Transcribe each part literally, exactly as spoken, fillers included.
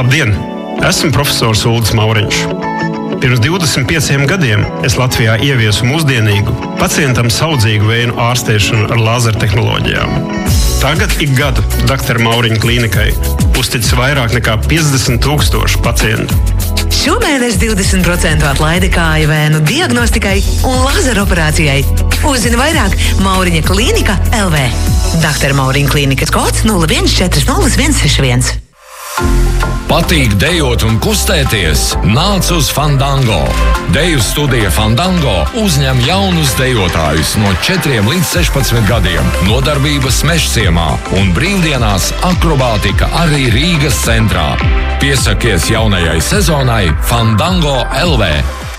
Labdien! Esmu profesors Uldis Mauriņš. Pirms divdesmit pieciem gadiem es Latvijā ieviesu mūsdienīgu, pacientam saudzīgu vēju ārstēšanu ar lāzertehnoloģijām. Tagad ik gadu doktora Mauriņa klīnikai uztic vairāk nekā piecdesmit tūkstoši pacientu. Šomēnes divdesmit procentu atlaide kāju vēnu diagnostikai un lazeroperācijai. Uzzini vairāk Mauriņa klīnika L V. doktora Mauriņa klīnikas kods nulle viens četri nulle viens seši viens. Patīk dejot un kustēties? Nāc uz Fandango! Deju studija Fandango uzņem jaunus dejotājus no četriem līdz sešpadsmit gadiem, nodarbības Mežciemā un brīvdienās akrobātika arī Rīgas centrā. Piesakies jaunajai sezonai Fandango L V.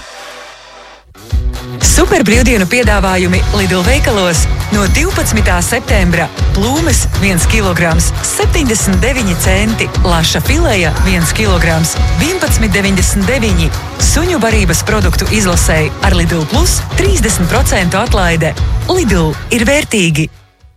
Super brīvdienu piedāvājumi Lidl veikalos no divpadsmitā septembra. Plūmes viens kilograms septiņdesmit deviņi centi, laša fileja viens kilograms vienpadsmit deviņdesmit deviņi. Suņu barības produktu izlasēji ar Lidl Plus trīsdesmit procentu atlaide. Lidl ir vērtīgi.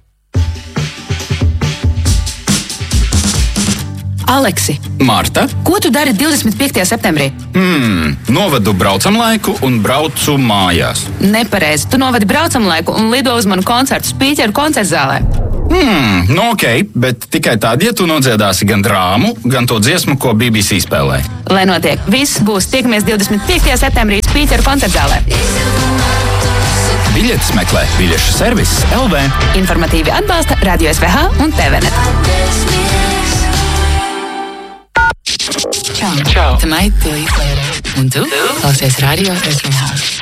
Aleksi, Marta, ko tu dari divdesmit piektajā septembrī? Hmm, novedu braucamlaiku un braucu mājās. Nepareizi, tu novedi braucamlaiku un lido uz manu koncertu Spīķeru koncertu zālē. Hmm, nu ok, bet tikai tad, ja tu nodziedāsi gan drāmu, gan to dziesmu, ko B B C spēlē. Lai notiek, viss būs tiekamies divdesmit piektajā septembrī Spīķeru koncertu zālē. Biļetes meklē biļešu servis L V. Informatīvi atbalsta Radio S V H un T V Net. Čau. Čau. Tu maiti, un tu klausies Radio S V H.